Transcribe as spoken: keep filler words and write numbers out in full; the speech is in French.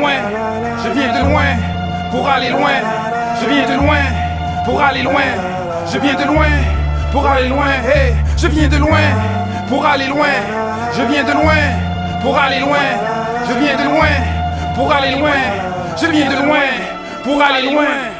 loin, je viens de loin, pour aller loin. Je viens de loin, pour aller loin. Je viens de loin, pour aller loin. Hey, je viens de loin, pour aller loin. Je viens de loin, pour aller loin. Je viens de loin, pour aller loin. Je viens de loin, pour aller loin.